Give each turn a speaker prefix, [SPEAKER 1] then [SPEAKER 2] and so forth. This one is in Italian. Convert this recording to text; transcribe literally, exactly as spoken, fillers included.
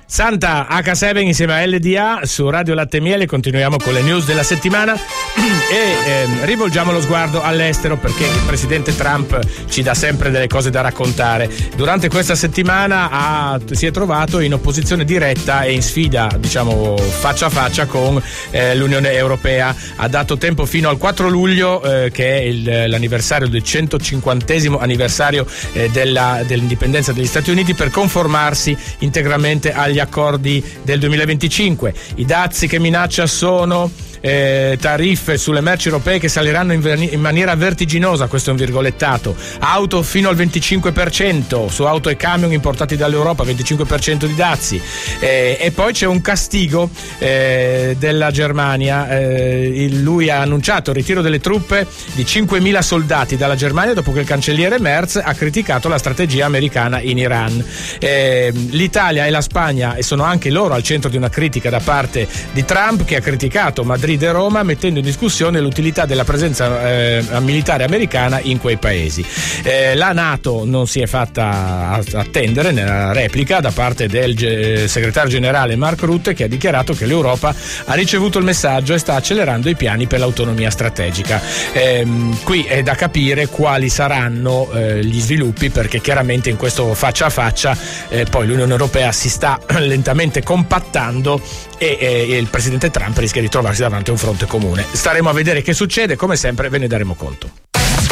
[SPEAKER 1] Santa acca sette insieme a L D A su Radio Latte e Miele. Continuiamo con le news della settimana e ehm, rivolgiamo lo sguardo all'estero, perché il presidente Trump ci dà sempre delle cose da raccontare. Durante questa settimana ha, si è trovato in opposizione diretta e in sfida, diciamo, faccia a faccia con eh, l'Unione Europea. Ha dato tempo fino al quattro luglio, eh, che è il, l'anniversario del centocinquantesimo anniversario eh, della, dell'indipendenza degli Stati Uniti, per conformarsi integralmente agli accordi del duemilaventicinque. I dazi che minaccia sono Eh, tariffe sulle merci europee che saliranno in, in maniera vertiginosa, questo è un virgolettato, auto fino al venticinque per cento, su auto e camion importati dall'Europa venticinque per cento di dazi, eh, e poi c'è un castigo eh, della Germania. Eh, il, lui ha annunciato il ritiro delle truppe di cinquemila soldati dalla Germania dopo che il cancelliere Merz ha criticato la strategia americana in Iran. Eh, L'Italia e la Spagna e sono anche loro al centro di una critica da parte di Trump, che ha criticato Madrid e Roma, mettendo in discussione l'utilità della presenza eh, militare americana in quei paesi. Eh, la NATO non si è fatta attendere nella replica da parte del ge- segretario generale Mark Rutte, che ha dichiarato che l'Europa ha ricevuto il messaggio e sta accelerando i piani per l'autonomia strategica. Eh, qui è da capire quali saranno eh, gli sviluppi, perché chiaramente in questo faccia a faccia eh, poi l'Unione Europea si sta lentamente compattando e, e, e il presidente Trump rischia di trovarsi davanti a un fronte comune. Staremo a vedere che succede, come sempre ve ne daremo conto.